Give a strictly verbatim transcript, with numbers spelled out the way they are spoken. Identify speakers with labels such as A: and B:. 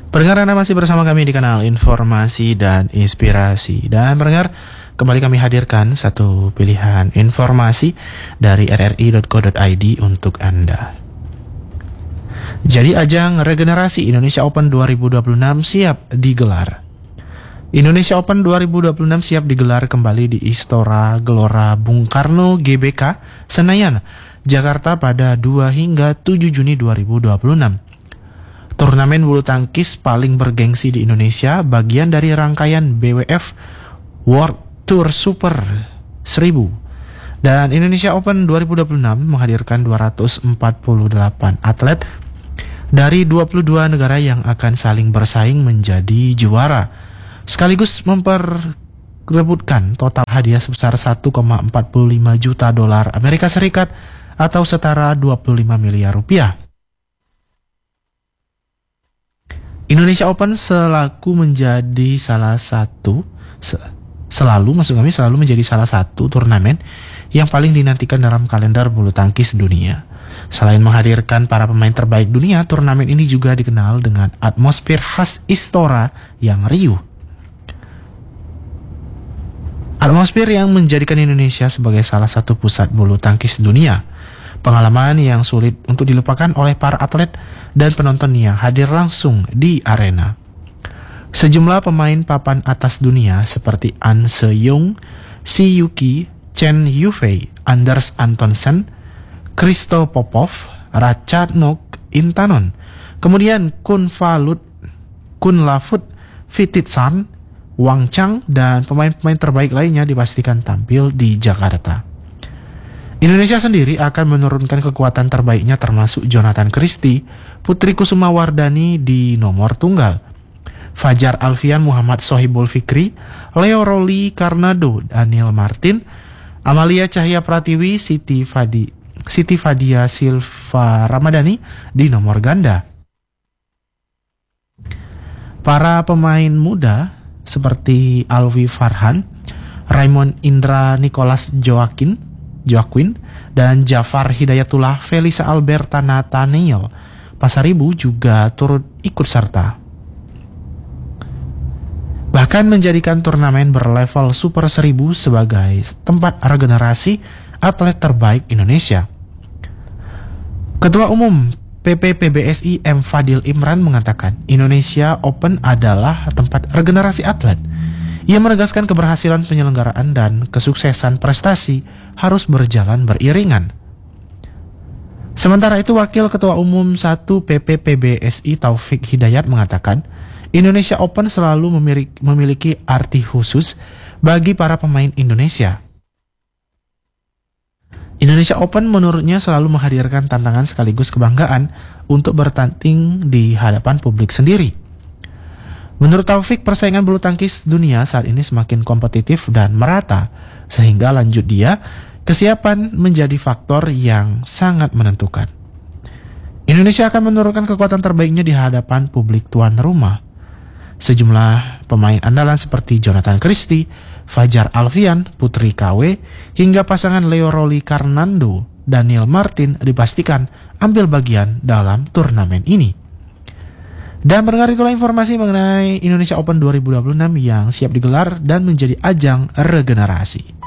A: Pendengar, Anda masih bersama kami di kanal Informasi dan Inspirasi. Dan pendengar, kembali kami hadirkan satu pilihan informasi dari r r i dot co dot i d untuk Anda. Jadi ajang regenerasi Indonesia Open dua ribu dua puluh enam siap digelar. Indonesia Open dua ribu dua puluh enam siap digelar kembali di Istora Gelora Bung Karno G B K, Senayan, Jakarta pada dua hingga tujuh Juni dua ribu dua puluh enam. Turnamen bulu tangkis paling bergengsi di Indonesia, bagian dari rangkaian B W F World Tour Super seribu. Dan Indonesia Open dua ribu dua puluh enam menghadirkan dua ratus empat puluh delapan atlet dari dua puluh dua negara yang akan saling bersaing menjadi juara, sekaligus memperebutkan total hadiah sebesar satu koma empat lima juta dolar Amerika Serikat atau setara dua puluh lima miliar rupiah. Indonesia Open selaku menjadi salah satu se- selalu maksud kami selalu menjadi salah satu turnamen yang paling dinantikan dalam kalender bulu tangkis dunia. Selain menghadirkan para pemain terbaik dunia, turnamen ini juga dikenal dengan atmosfer khas Istora yang riuh. Atmosfer yang menjadikan Indonesia sebagai salah satu pusat bulu tangkis dunia. Pengalaman yang sulit untuk dilupakan oleh para atlet dan penonton yang hadir langsung di arena. Sejumlah pemain papan atas dunia seperti An Se-young, Si Yuki, Chen Yufei, Anders Antonsen, Kristo Popov, Ratchanok Intanon, kemudian Kun Falut, Kun Lafut, Vititsan, Wang Chang, dan pemain-pemain terbaik lainnya dipastikan tampil di Jakarta. Indonesia sendiri akan menurunkan kekuatan terbaiknya termasuk Jonathan Christie, Putri Kusuma Wardani di nomor tunggal, Fajar Alfian, Muhammad Sohibul Fikri, Leo Roli Karnado, Daniel Martin, Amalia Cahya Pratiwi, Siti Fadi, Siti Fadia Silva Ramadhani di nomor ganda. Para pemain muda seperti Alwi Farhan, Raymond Indra Nicholas Joaquin, Joaquin, dan Jafar Hidayatullah Felisa Alberta Nathaniel Pasaribu juga turut ikut serta. Bahkan menjadikan turnamen berlevel Super seribu sebagai tempat regenerasi atlet terbaik Indonesia. Ketua Umum P P P B S I M Fadil Imran mengatakan Indonesia Open adalah tempat regenerasi atlet. Ia menegaskan keberhasilan penyelenggaraan dan kesuksesan prestasi harus berjalan beriringan. Sementara itu, Wakil Ketua Umum satu P P P B S I Taufik Hidayat mengatakan, Indonesia Open selalu memiliki, memiliki arti khusus bagi para pemain Indonesia. Indonesia Open menurutnya selalu menghadirkan tantangan sekaligus kebanggaan untuk bertanding di hadapan publik sendiri. Menurut Taufik, persaingan bulu tangkis dunia saat ini semakin kompetitif dan merata, sehingga lanjut dia, kesiapan menjadi faktor yang sangat menentukan. Indonesia akan menurunkan kekuatan terbaiknya di hadapan publik tuan rumah. Sejumlah pemain andalan seperti Jonathan Christie, Fajar Alfian, Putri K W, hingga pasangan Leo Roli Karnando, Daniel Martin dipastikan ambil bagian dalam turnamen ini. Dan pendengar, itulah informasi mengenai Indonesia Open dua ribu dua puluh enam yang siap digelar dan menjadi ajang regenerasi.